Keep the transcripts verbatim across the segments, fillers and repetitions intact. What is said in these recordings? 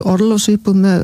orlofsíbúð með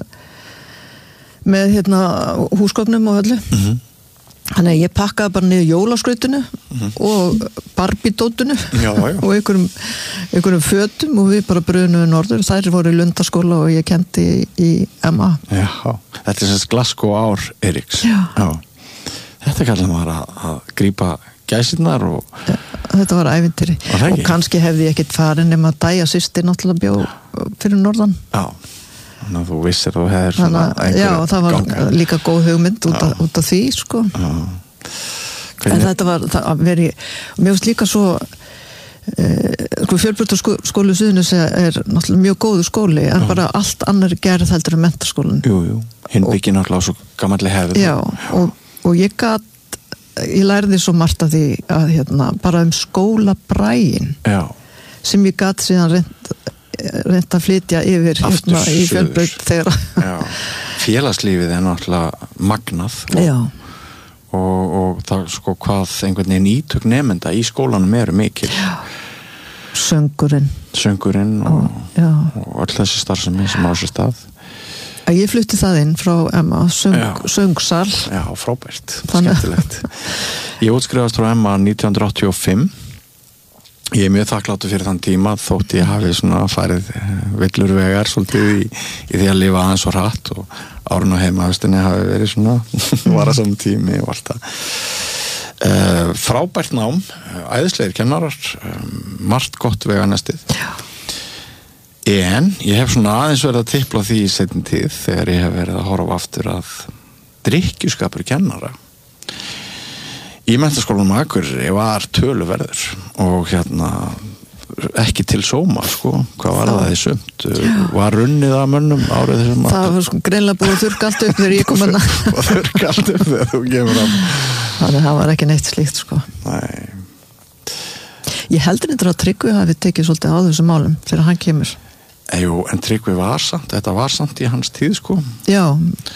með hérna húsgögnum og öllu. Mhm. Þannig að ég pakkaði bara niður jólaskrautinu Mhm. og barbidótinu Já, já. og einhverjum, einhverjum fötum og við bara brunuðum norður. Þær voru í Lundaskóla og ég kendi í, í M A. Já, þetta er sérst Glasgow ár Eiríks. Já. Þetta kallar maður að, að grípa gæsirnar og... Ja, þetta var ævintýri. Var það ekki? Og kannski hefði ég ekkert farin nema að Dæja systir náttúrulega bjó fyrir norðan. Já, þannig að þú vissir að þú hefðir svona Þannig, já, það var ganga. líka góð hugmynd út af, út af því, sko. Já. En Hvernig... þetta var, það veri, mér finnst líka svo, eh, sko, Fjölbrautaskóli Suðurnes er náttúrulega mjög góður skóli, en Já. bara allt annar gerð heldur en menntaskólan. Jú, jú, hinn byggir náttúrulega svo gamalli hefð. Já, og, og ég gat, ég lærði svo margt af því að, hérna, bara um skólabræin, Já. sem ég gat síðan reynd, reynd að flytja yfir Aftur hérna, í suður. Fjölbraut þegar. Já. Félagslífið er náttúrulega magnað og, Já. og, og það sko hvað einhvern veginn ítök nemenda í skólanum eru mikil. Já. Söngurinn. Söngurinn og, Já. og öll þessi starfsemi sem á sér stað. Að ég flutti það inn frá M A, söng, Já. söngsal. Já, frábært, Þannig- skemmtilegt. Ég útskrifast frá M A nítján hundruð áttatíu og fimm. Ég er mjög þakkláttur fyrir þann tíma þótt ég hafi svona farið villur vegar svolítið í, í því að lifa aðeins og hratt og árun og heimavistinni hafi verið svona varasamn tími og allt það. Uh, frábært nám, æðislegir kennarar, um, margt gott veganestið. Já. En ég hef svona aðeins verið að tipla því í seinni tíð þegar ég hef verið að horfa aftur að drykkjuskapur kennara í menntaskólanum á Akureyri var töluverður og hérna ekki til sóma sko, hvað var það í sumt var runnið að mönnum árið þessum Það var sko greinlega búið að þurrka allt upp þegar ég kom að og þurrka allt upp þegar þú kemur að þannig að það var ekki neitt slíkt sko. Nei. Ég heldur eitthvað að Tryggvi hafi tekið svolítið á þessum málum þegar hann kemur. Jú, en Tryggvi var samt, þetta var samt í hans tíð sko Já.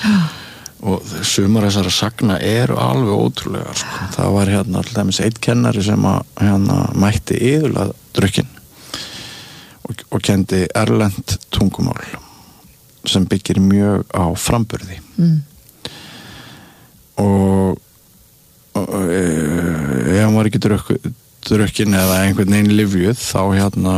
og sumar þessara sagna eru alveg ótrúlegar sko. Það var hérna alltaf eitt kennari sem að hérna mætti yðurlega drukkin og, og kendi erlent tungumál sem byggir mjög á framburði Mm. og, og e, ef hann var ekki drukk, drukkin eða einhvern veginn lyfjuð þá hérna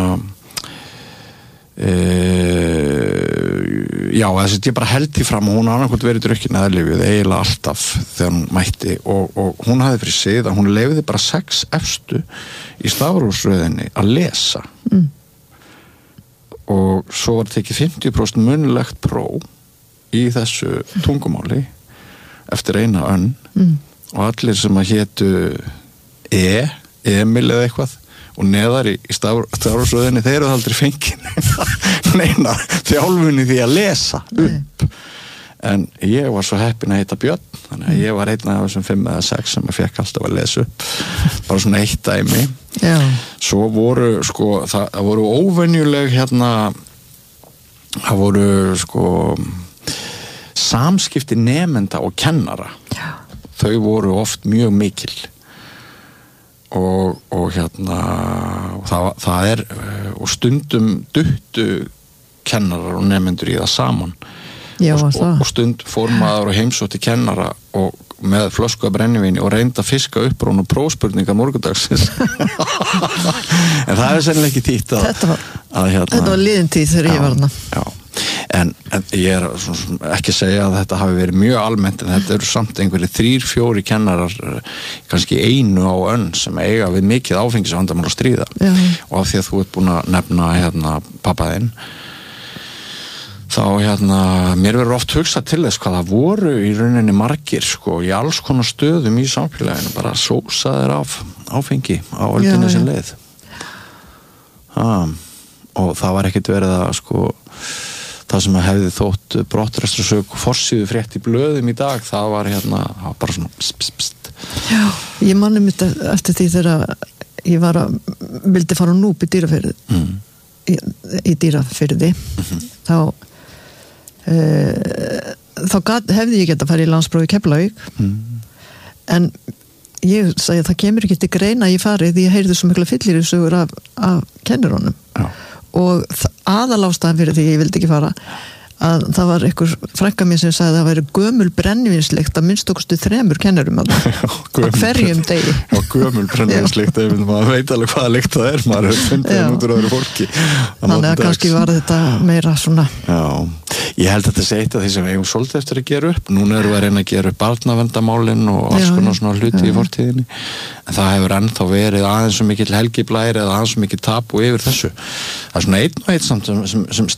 Uh, já, þess að ég bara held því fram og hún hafði annarkvæmt verið drukkin eða lyfjuð eiginlega alltaf þegar hún mætti og, og hún hafði fyrir sig að hún leyfði bara sex efstu í stafrófsröðinni að lesa Mm. og svo var tekið fimmtíu prósent munnlegt próf í þessu tungumáli eftir eina önn Mm. og allir sem að hétu E, Emil eða eitthvað og neðar í, í stafrófsröðinni þeir eru aldrei fengin neina þjálfunni því að lesa upp en ég var svo heppin að heita Björn þannig að ég var einn af þessum fimm eða sex sem að fekk alltaf að lesa upp bara svona eitt dæmi Já. svo voru sko það, það voru óvenjuleg hérna það voru sko samskipti nemenda og kennara Já. þau voru oft mjög mikil og, og hérna og það, það er og stundum duttu kennarar og nemendur í það saman Já, og, var og, það. og stund fór maður og heimsótti kennara og með flösku af brennivíni og reynda að fiska upp og prófspurninga morgundagsins en það er sennilega ekki þýtt að, Þetta var, að hérna, þetta var liðin tíð þegar ég var þarna. já. En, en ég er svona, ekki að segja að þetta hafi verið mjög almennt en þetta eru samt einhverju þrýr, fjóri kennarar kannski einu á önn sem eiga við mikið áfengisvandamál að stríða Já. og af því að þú ert búin að nefna hérna pappaðinn þá hérna mér verður oft hugsað til þess hvað það voru í rauninni margir sko í alls konar stöðum í samfélaginu bara sósaðir af áfengi á öldinni Já, sem já. leið ah, og það var ekkert verið að sko það sem að hefði þótt brottrestrasök forsíðu frétt í blöðum í dag það var hérna það var bara svona pst, pst, pst. Já, ég manni mitt eftir því þegar ég var að vildi fara núp í dýrafyrði Mm. í, í dýrafyrði Mhm. þá uh, þá gat, hefði ég geta að fara í landsprófi í Keflavík Mm. en ég segi að það kemur ekki til greina að ég fari því ég heyrði svo mikla fyllir í sögur af, af kennurónum Já. og aðalástæðan fyrir því ég vildi ekki fara að það var einhver frænka mér sem sagði að það væri gömul brennivínslykt að minnst okkurstu þremur kennurum að hverjum degi. Já, gömul brennivínslykt, maður veit alveg hvaða lykt það er, maður hefur fundið það út úr öðru fólki. Þannig að kannski var þetta meira svona. Já, ég held að þetta sé eitt af því sem við eigum svolítið eftir að gera upp. Núna erum við að reyna að gera upp barnaverndarmálin og alls konar svona hluti í fortíðinni. En það hefur ennþá verið aðeins svo mikill helgiblær eða aðeins svo mikill tabu yfir þessu. Það er svona einn og einn samt sem, sem, sem